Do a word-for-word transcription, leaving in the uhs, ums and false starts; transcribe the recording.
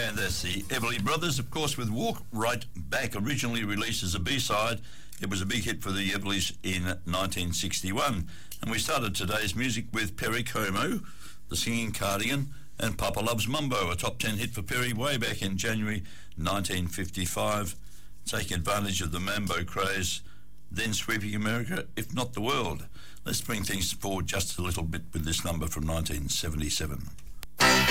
And that's the Everly Brothers, of course, with Walk Right Back, originally released as a B-side. It was a big hit for the Everlys in nineteen sixty-one. And we started today's music with Perry Como, The Singing Cardigan, and Papa Loves Mumbo, a top ten hit for Perry way back in January nineteen fifty-five, taking advantage of the Mambo craze, then sweeping America, if not the world. Let's bring things forward just a little bit with this number from nineteen seventy-seven.